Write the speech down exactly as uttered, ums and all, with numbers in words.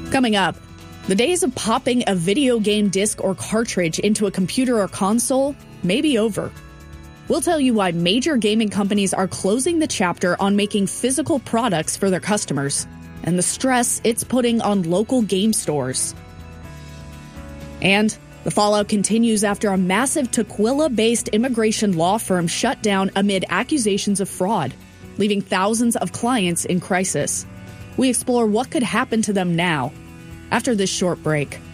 Coming up, the days of popping a video game disc or cartridge into a computer or console may be over. We'll tell you why major gaming companies are closing the chapter on making physical products for their customers, and the stress it's putting on local game stores. And the fallout continues after a massive Tukwila-based immigration law firm shut down amid accusations of fraud, leaving thousands of clients in crisis. We explore what could happen to them now, after this short break.